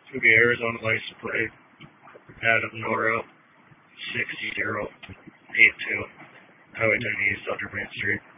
Fuga, Arizona license plate. Adam Nora 6082. Highway 10 East, Under Main Street.